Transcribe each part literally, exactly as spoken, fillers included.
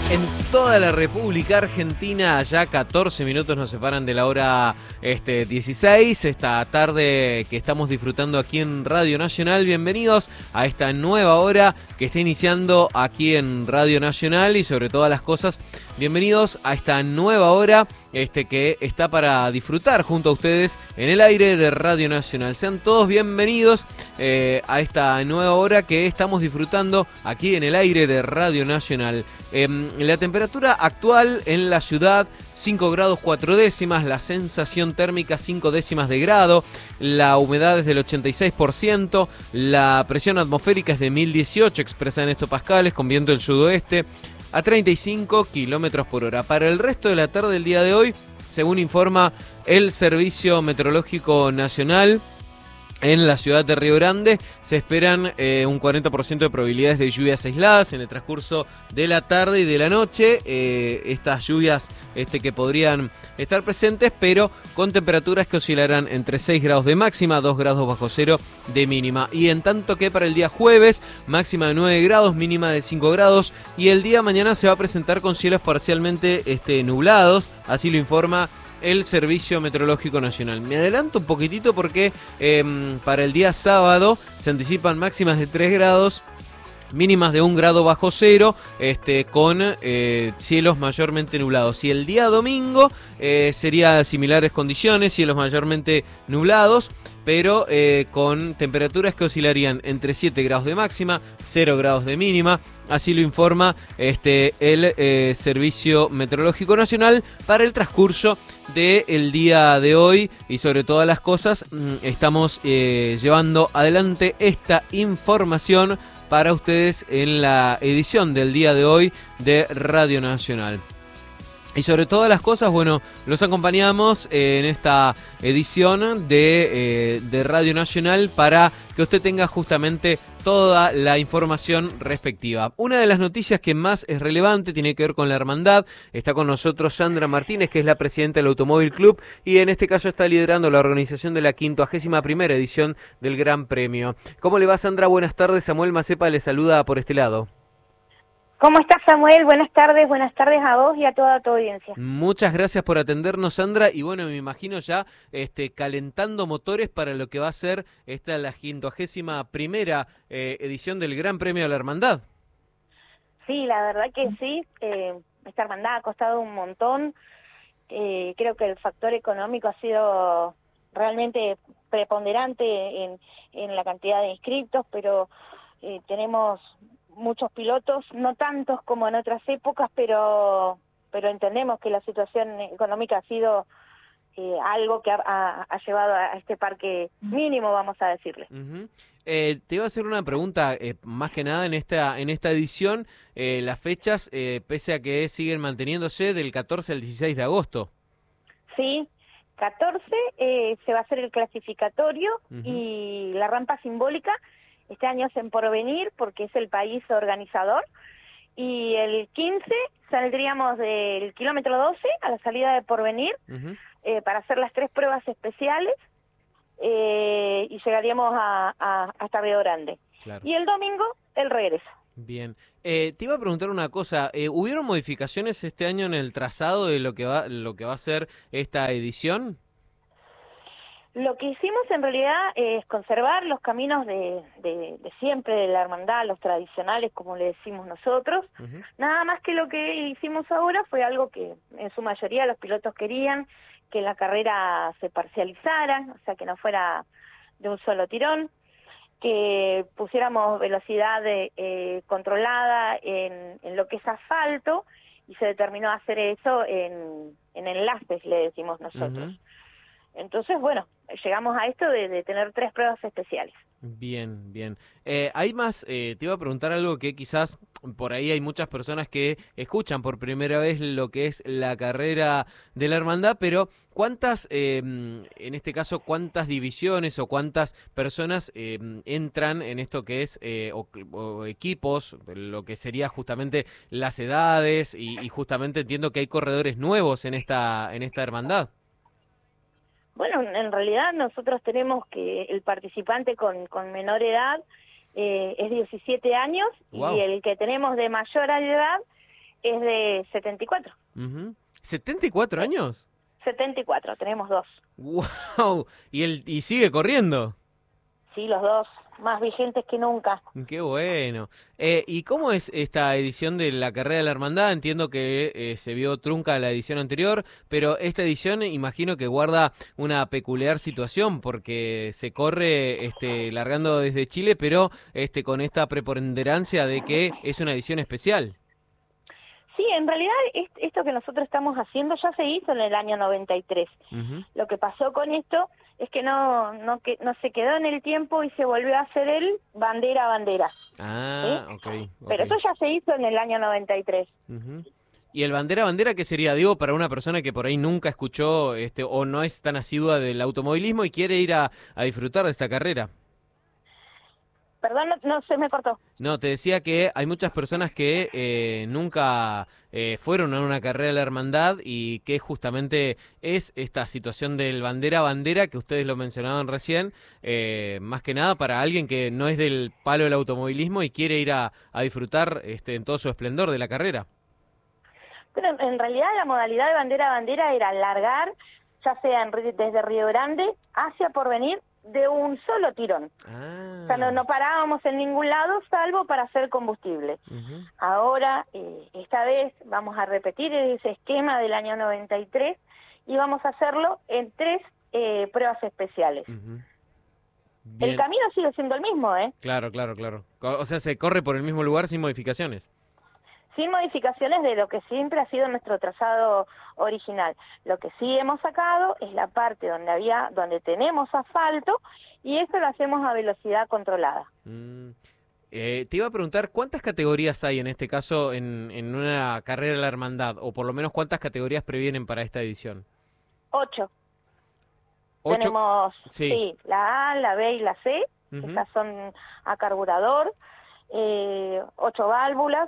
En toda la República Argentina, ya catorce minutos nos separan de la hora este, dieciséis, esta tarde que estamos disfrutando aquí en Radio Nacional. Bienvenidos a esta nueva hora que está iniciando aquí en Radio Nacional y sobre todas las cosas, bienvenidos a esta nueva hora este, que está para disfrutar junto a ustedes en el aire de Radio Nacional. Sean todos bienvenidos eh, a esta nueva hora que estamos disfrutando aquí en el aire de Radio Nacional. Eh, la temperatura actual en la ciudad, cinco grados cuatro décimas, la sensación térmica cinco décimas de grado, la humedad es del ochenta y seis por ciento, la presión atmosférica es de mil dieciocho, expresada en hectopascales, con viento del sudoeste a treinta y cinco kilómetros por hora. Para el resto de la tarde del día de hoy, según informa el Servicio Meteorológico Nacional, en la ciudad de Río Grande se esperan eh, un cuarenta por ciento de probabilidades de lluvias aisladas en el transcurso de la tarde y de la noche. Eh, estas lluvias este, que podrían estar presentes, pero con temperaturas que oscilarán entre seis grados de máxima, dos grados bajo cero de mínima. Y en tanto que para el día jueves, máxima de nueve grados, mínima de cinco grados. Y el día mañana se va a presentar con cielos parcialmente este, nublados, así lo informa el Servicio Meteorológico Nacional. Me adelanto un poquitito porque eh, para el día sábado se anticipan máximas de tres grados, mínimas de un grado bajo cero, este, con eh, cielos mayormente nublados. Y el día domingo eh, sería similares condiciones, cielos mayormente nublados, pero eh, con temperaturas que oscilarían entre siete grados de máxima, cero grados de mínima. Así lo informa este, el eh, Servicio Meteorológico Nacional para el transcurso del día de hoy. Y sobre todas las cosas, mmm, estamos eh, llevando adelante esta información para ustedes en la edición del día de hoy de Radio Nacional. Y sobre todas las cosas, bueno, los acompañamos en esta edición de, eh, de Radio Nacional para que usted tenga justamente toda la información respectiva. Una de las noticias que más es relevante tiene que ver con la hermandad. Está con nosotros Sandra Martínez, que es la presidenta del Automóvil Club, y en este caso está liderando la organización de la quincuagésima primera edición del Gran Premio. ¿Cómo le va, Sandra? Buenas tardes. Samuel Macepa le saluda por este lado. ¿Cómo estás, Samuel? Buenas tardes, buenas tardes a vos y a toda tu audiencia. Muchas gracias por atendernos, Sandra, y bueno, me imagino ya este, calentando motores para lo que va a ser esta la quincuagésima primera eh, edición del Gran Premio de la Hermandad. Sí, la verdad que sí, eh, esta hermandad ha costado un montón, eh, creo que el factor económico ha sido realmente preponderante en, en la cantidad de inscriptos, pero eh, tenemos muchos pilotos, no tantos como en otras épocas, pero pero entendemos que la situación económica ha sido eh, algo que ha, ha, ha llevado a este parque mínimo, vamos a decirle. Uh-huh. Eh, te iba a hacer una pregunta, eh, más que nada en esta en esta edición, eh, las fechas, eh, pese a que siguen manteniéndose del catorce al dieciséis de agosto. Sí, catorce eh, se va a hacer el clasificatorio uh-huh. y la rampa simbólica. Este año es en Porvenir porque es el país organizador, y el quince saldríamos del kilómetro doce a la salida de Porvenir uh-huh. eh, para hacer las tres pruebas especiales eh, y llegaríamos a, a, hasta Río Grande. Claro. Y el domingo el regreso. Bien, eh, te iba a preguntar una cosa, eh, ¿hubieron modificaciones este año en el trazado de lo que va, lo que va a ser esta edición? Lo que hicimos en realidad es conservar los caminos de, de, de siempre, de la hermandad, los tradicionales, como le decimos nosotros. Uh-huh. Nada más que lo que hicimos ahora fue algo que en su mayoría los pilotos querían, que la carrera se parcializara, o sea, que no fuera de un solo tirón, que pusiéramos velocidad de, eh, controlada en, en lo que es asfalto, y se determinó hacer eso en, en enlaces, le decimos nosotros. Uh-huh. Entonces, bueno, llegamos a esto de, de tener tres pruebas especiales. Bien, bien. Eh, hay más, eh, te iba a preguntar algo que quizás por ahí hay muchas personas que escuchan por primera vez lo que es la carrera de la hermandad, pero ¿cuántas, eh, en este caso, cuántas divisiones o cuántas personas eh, entran en esto que es, eh, o, o equipos, lo que sería justamente las edades y, y justamente entiendo que hay corredores nuevos en esta, en esta hermandad? Bueno, en realidad nosotros tenemos que el participante con, con menor edad eh, es diecisiete años, wow. Y el que tenemos de mayor edad es de setenta y cuatro. Uh-huh. ¿setenta y cuatro años? setenta y cuatro, tenemos dos. ¡Wow! ¿Y, el, y sigue corriendo? Sí, los dos, más vigentes que nunca. ¡Qué bueno! Eh, ¿y cómo es esta edición de la Carrera de la Hermandad? Entiendo que eh, se vio trunca la edición anterior, pero esta edición imagino que guarda una peculiar situación porque se corre este, largando desde Chile, pero este, con esta preponderancia de que es una edición especial. Sí, en realidad esto que nosotros estamos haciendo ya se hizo en el año noventa y tres. Uh-huh. Lo que pasó con esto es que no no que no se quedó en el tiempo y se volvió a hacer el bandera a bandera. Ah, ¿sí? okay, ok. Pero eso ya se hizo en el año noventa y tres. Uh-huh. ¿Y el bandera a bandera qué sería? Digo, para una persona que por ahí nunca escuchó este o no es tan asidua del automovilismo y quiere ir a, a disfrutar de esta carrera. Perdón, no, no se me cortó. No, te decía que hay muchas personas que eh, nunca eh, fueron a una carrera de la hermandad y que justamente es esta situación del bandera a bandera que ustedes lo mencionaban recién, eh, más que nada para alguien que no es del palo del automovilismo y quiere ir a, a disfrutar este, en todo su esplendor de la carrera. Pero en, en realidad la modalidad de bandera a bandera era largar, ya sea en, desde Río Grande hacia Porvenir, de un solo tirón. Ah. O sea, no, no parábamos en ningún lado salvo para hacer combustible. Uh-huh. Ahora, eh, esta vez, vamos a repetir ese esquema del año noventa y tres y vamos a hacerlo en tres eh, pruebas especiales. Uh-huh. El camino sigue siendo el mismo, ¿eh? Claro, claro, claro. O sea, se corre por el mismo lugar sin modificaciones. Sin modificaciones de lo que siempre ha sido nuestro trazado original. Lo que sí hemos sacado es la parte donde había, donde tenemos asfalto, y eso lo hacemos a velocidad controlada. Mm. Eh, te iba a preguntar, ¿cuántas categorías hay en este caso en, en una carrera de la hermandad? O por lo menos, ¿cuántas categorías previenen para esta edición? Ocho. ¿Ocho? Tenemos sí. sí, la A, la B y la C, uh-huh. Estas son a carburador, eh, ocho válvulas.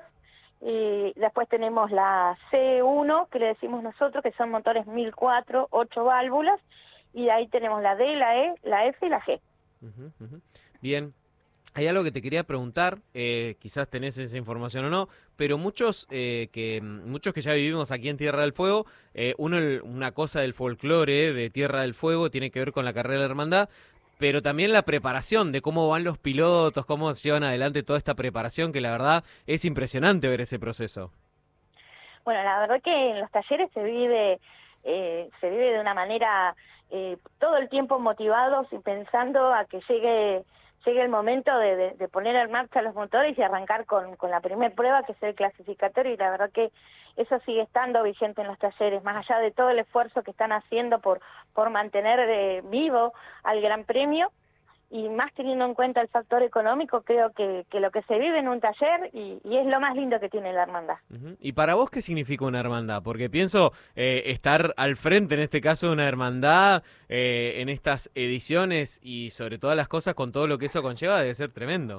Y después tenemos la C uno, que le decimos nosotros, que son motores mil cuatro, ocho válvulas, y ahí tenemos la D, la E, la F y la G. Uh-huh, uh-huh. Bien, hay algo que te quería preguntar, eh, quizás tenés esa información o no, pero muchos eh, que muchos que ya vivimos aquí en Tierra del Fuego, eh, uno una cosa del folclore de Tierra del Fuego tiene que ver con la carrera de la hermandad, pero también la preparación de cómo van los pilotos, cómo llevan adelante toda esta preparación, que la verdad es impresionante ver ese proceso. Bueno, la verdad que en los talleres se vive, eh, se vive de una manera eh, todo el tiempo motivados y pensando a que llegue, llegue el momento de, de, de poner en marcha los motores y arrancar con, con la primera prueba, que es el clasificatorio, y la verdad que eso sigue estando vigente en los talleres, más allá de todo el esfuerzo que están haciendo por, por mantener eh, vivo al Gran Premio, y más teniendo en cuenta el factor económico, creo que, que lo que se vive en un taller, y, y es lo más lindo que tiene la hermandad. Uh-huh. ¿Y para vos qué significa una hermandad? Porque pienso eh, estar al frente, en este caso, de una hermandad, eh, en estas ediciones, y sobre todas las cosas, con todo lo que eso conlleva, debe ser tremendo.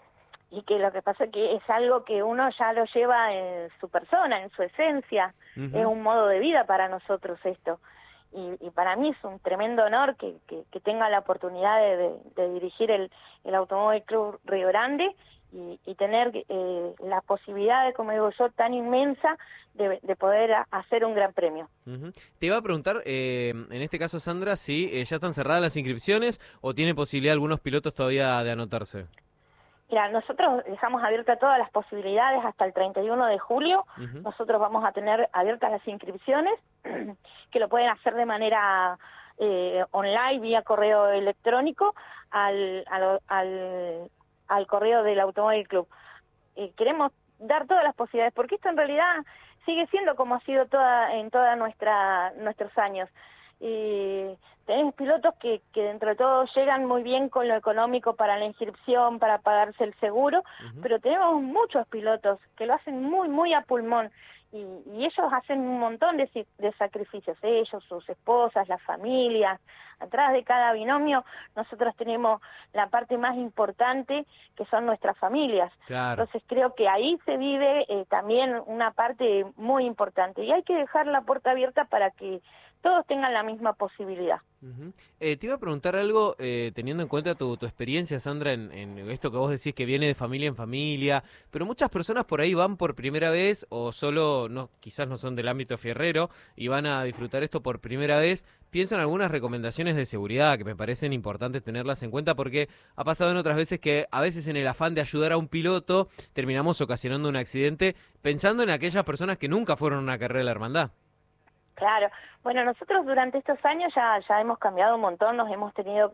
Y que lo que pasa es que es algo que uno ya lo lleva en su persona, en su esencia, uh-huh. Es un modo de vida para nosotros esto, y, y para mí es un tremendo honor que, que, que tenga la oportunidad de, de, de dirigir el, el Automóvil Club Río Grande y, y tener eh, la posibilidad, de, como digo yo, tan inmensa de, de poder a, hacer un gran premio. Uh-huh. Te iba a preguntar, eh, en este caso Sandra, si eh, ya están cerradas las inscripciones o tiene posibilidad algunos pilotos todavía de anotarse. Mira, nosotros dejamos abiertas todas las posibilidades hasta el treinta y uno de julio. Uh-huh. Nosotros vamos a tener abiertas las inscripciones, que lo pueden hacer de manera eh, online, vía correo electrónico, al, al, al, al correo del Automóvil Club. Eh, queremos dar todas las posibilidades, porque esto en realidad sigue siendo como ha sido toda en toda nuestra nuestros años. Y tenemos pilotos que, que dentro de todo llegan muy bien con lo económico para la inscripción, para pagarse el seguro, uh-huh. Pero tenemos muchos pilotos que lo hacen muy, muy a pulmón, y, y ellos hacen un montón de, de sacrificios, ellos, sus esposas, las familias. Atrás de cada binomio nosotros tenemos la parte más importante, que son nuestras familias. Claro. Entonces creo que ahí se vive eh, también una parte muy importante, y hay que dejar la puerta abierta para que todos tengan la misma posibilidad. Uh-huh. eh, te iba a preguntar algo, eh, teniendo en cuenta tu, tu experiencia, Sandra, en, en esto que vos decís que viene de familia en familia, pero muchas personas por ahí van por primera vez o solo, no, quizás no son del ámbito fierrero y van a disfrutar esto por primera vez. Pienso en algunas recomendaciones de seguridad que me parecen importantes tenerlas en cuenta porque ha pasado en otras veces que a veces en el afán de ayudar a un piloto terminamos ocasionando un accidente pensando en aquellas personas que nunca fueron a una carrera de la hermandad. Claro, bueno, nosotros durante estos años ya, ya hemos cambiado un montón, nos hemos tenido,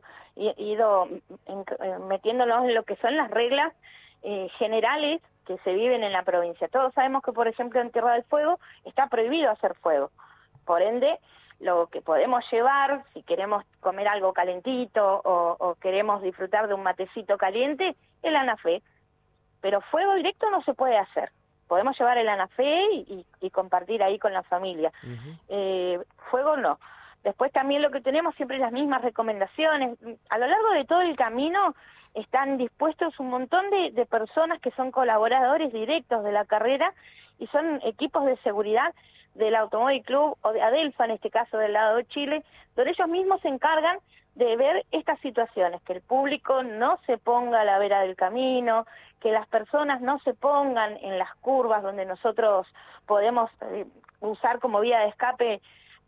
ido en, metiéndonos en lo que son las reglas eh, generales que se viven en la provincia. Todos sabemos que, por ejemplo, en Tierra del Fuego está prohibido hacer fuego, por ende, lo que podemos llevar, si queremos comer algo calentito o, o queremos disfrutar de un matecito caliente, el anafé, pero fuego directo no se puede hacer. Podemos llevar el anafé y, y, y compartir ahí con la familia. Uh-huh. eh, fuego no. Después también lo que tenemos siempre las mismas recomendaciones. A lo largo de todo el camino están dispuestos un montón de, de personas que son colaboradores directos de la carrera y son equipos de seguridad del Automóvil Club o de Adelfa, en este caso del lado de Chile, donde ellos mismos se encargan de ver estas situaciones, que el público no se ponga a la vera del camino, que las personas no se pongan en las curvas donde nosotros podemos eh, usar como vía de escape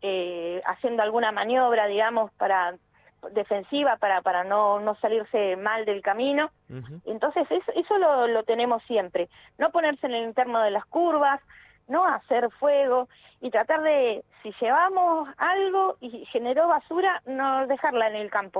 eh, haciendo alguna maniobra, digamos, para defensiva, para, para no, no salirse mal del camino. Uh-huh. Entonces eso, eso lo, lo tenemos siempre, no ponerse en el interno de las curvas, no hacer fuego y tratar de, si llevamos algo y generó basura, no dejarla en el campo,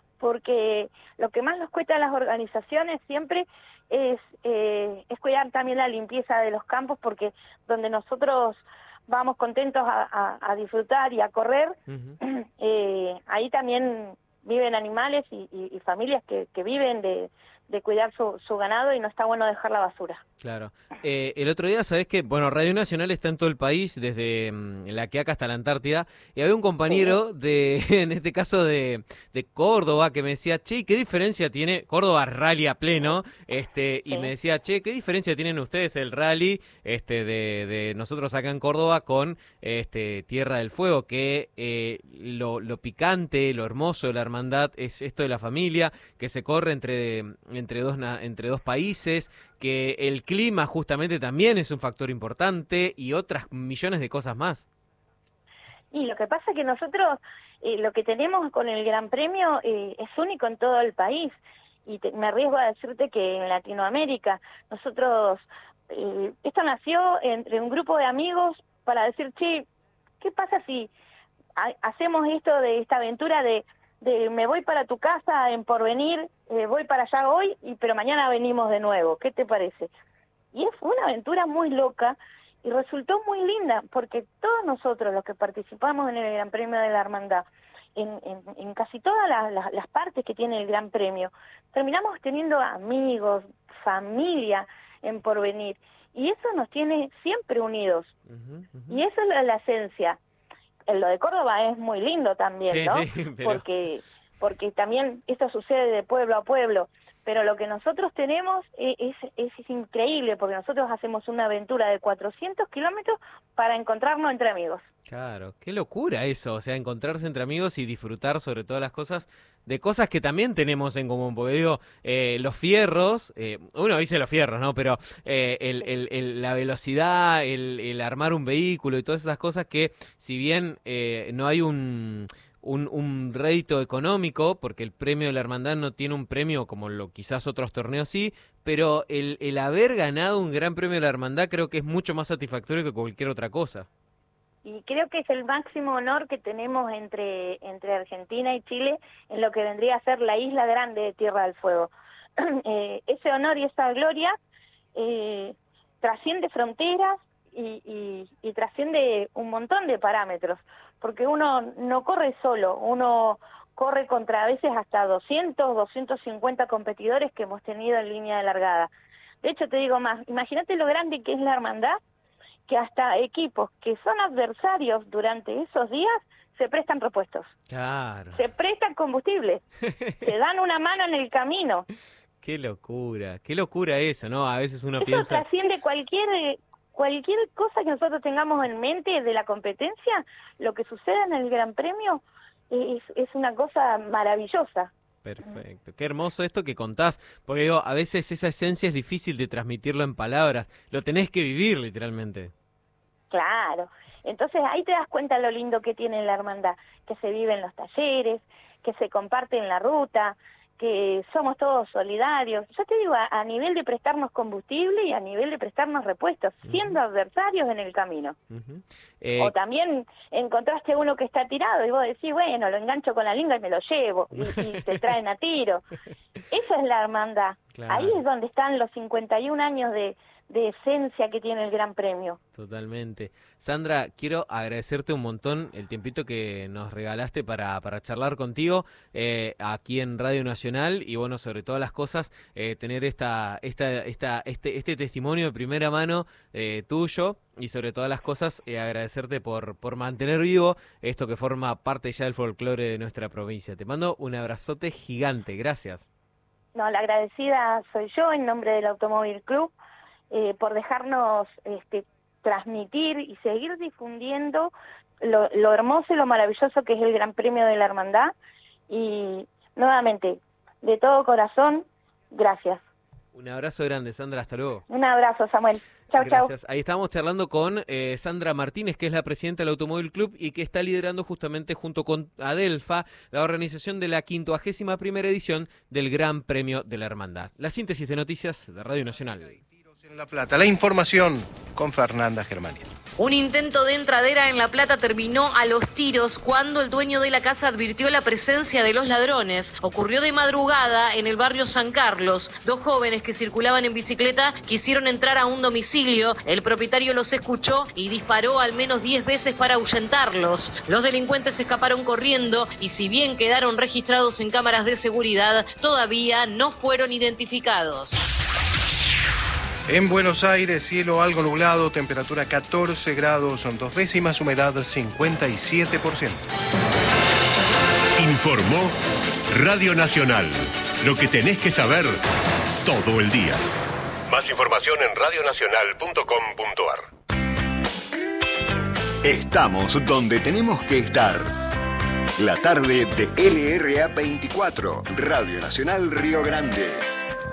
porque lo que más nos cuesta a las organizaciones siempre es, eh, es cuidar también la limpieza de los campos, porque donde nosotros vamos contentos a, a, a disfrutar y a correr, uh-huh. eh, ahí también viven animales y, y, y familias que, que viven de, de cuidar su, su ganado y no está bueno dejar la basura. Claro. Eh, el otro día, ¿sabés qué? Bueno, Radio Nacional está en todo el país, desde um, la Quiaca hasta la Antártida, y había un compañero de, en este caso de, de Córdoba, que me decía, che, ¿qué diferencia tiene? Córdoba rally a pleno, este, y sí. me decía, che, ¿qué diferencia tienen ustedes el rally este, de, de nosotros acá en Córdoba con este, Tierra del Fuego? Que eh, lo, lo picante, lo hermoso de la hermandad es esto de la familia, que se corre entre, entre, dos, entre dos países, que el clima justamente también es un factor importante y otras millones de cosas más. Y lo que pasa es que nosotros eh, lo que tenemos con el Gran Premio eh, es único en todo el país y te, me arriesgo a decirte que en Latinoamérica nosotros, eh, esto nació entre un grupo de amigos para decir, che, ¿qué pasa si ha, hacemos esto de esta aventura de de me voy para tu casa en Porvenir, eh, voy para allá hoy, y pero mañana venimos de nuevo? ¿Qué te parece? Y fue una aventura muy loca y resultó muy linda, porque todos nosotros los que participamos en el Gran Premio de la Hermandad, en, en, en casi todas las, las, las partes que tiene el Gran Premio, terminamos teniendo amigos, familia en Porvenir, y eso nos tiene siempre unidos. Uh-huh, uh-huh. Y esa es la, la esencia. Lo de Córdoba es muy lindo también, sí, ¿no? Sí, pero... Porque, porque también esto sucede de pueblo a pueblo, pero lo que nosotros tenemos es, es, es increíble, porque nosotros hacemos una aventura de cuatrocientos kilómetros para encontrarnos entre amigos. Claro, qué locura eso, o sea, encontrarse entre amigos y disfrutar sobre todas las cosas, de cosas que también tenemos en común, porque digo, eh, los fierros, eh, uno dice los fierros, ¿no? Pero eh, el, el, el, la velocidad, el, el armar un vehículo y todas esas cosas que, si bien eh, no hay un... Un, un rédito económico, porque el premio de la hermandad no tiene un premio como lo quizás otros torneos sí, pero el, el haber ganado un gran premio de la hermandad creo que es mucho más satisfactorio que cualquier otra cosa. Y creo que es el máximo honor que tenemos entre, entre Argentina y Chile en lo que vendría a ser la isla grande de Tierra del Fuego. eh, ese honor y esa gloria eh, trasciende fronteras y, y, y trasciende un montón de parámetros, porque uno no corre solo, uno corre contra a veces hasta doscientos, doscientos cincuenta competidores que hemos tenido en línea de largada. De hecho, te digo más, imagínate lo grande que es la hermandad, que hasta equipos que son adversarios durante esos días se prestan repuestos. Claro. Se prestan combustible, se dan una mano en el camino. Qué locura, qué locura eso, ¿no? A veces uno eso piensa... Eso trasciende cualquier... Cualquier cosa que nosotros tengamos en mente de la competencia, lo que sucede en el Gran Premio es, es una cosa maravillosa. Perfecto. Qué hermoso esto que contás, porque digo, a veces esa esencia es difícil de transmitirlo en palabras, lo tenés que vivir literalmente. Claro, entonces ahí te das cuenta lo lindo que tiene la hermandad, que se vive en los talleres, que se comparte en la ruta, que somos todos solidarios. Yo te digo, a, a nivel de prestarnos combustible y a nivel de prestarnos repuestos, uh-huh. siendo adversarios en el camino. Uh-huh. eh... O también encontraste uno que está tirado y vos decís, bueno, lo engancho con la linga y me lo llevo, y, y te traen a tiro. Esa es la hermandad. Claro. Ahí es donde están los cincuenta y un años de... de esencia que tiene el Gran Premio. Totalmente. Sandra, quiero agradecerte un montón el tiempito que nos regalaste para, para charlar contigo eh, aquí en Radio Nacional y bueno, sobre todas las cosas, eh, tener esta, esta, esta, este, este testimonio de primera mano eh, tuyo y sobre todas las cosas eh, agradecerte por, por mantener vivo esto que forma parte ya del folclore de nuestra provincia. Te mando un abrazote gigante. Gracias. No, la agradecida soy yo en nombre del Automóvil Club. Eh, por dejarnos este, transmitir y seguir difundiendo lo, lo hermoso y lo maravilloso que es el Gran Premio de la Hermandad. Y nuevamente, de todo corazón, gracias. Un abrazo grande, Sandra, hasta luego. Un abrazo, Samuel. Chau, chau. Gracias. Ahí estamos charlando con eh, Sandra Martínez, que es la presidenta del Automóvil Club y que está liderando justamente junto con Adelfa la organización de la quincuagésima primera edición del Gran Premio de la Hermandad. La síntesis de noticias de Radio Nacional. En La Plata, la información con Fernanda Germania. Un intento de entradera en La Plata terminó a los tiros cuando el dueño de la casa advirtió la presencia de los ladrones. Ocurrió de madrugada en el barrio San Carlos. Dos jóvenes que circulaban en bicicleta quisieron entrar a un domicilio. El propietario los escuchó y disparó al menos diez veces para ahuyentarlos. Los delincuentes escaparon corriendo y si bien quedaron registrados en cámaras de seguridad, todavía no fueron identificados. En Buenos Aires, cielo algo nublado, temperatura catorce grados, son dos décimas, humedad cincuenta y siete por ciento. Informó Radio Nacional. Lo que tenés que saber todo el día. Más información en radio nacional punto com punto a r. Estamos donde tenemos que estar. La tarde de L R A veinticuatro, Radio Nacional Río Grande.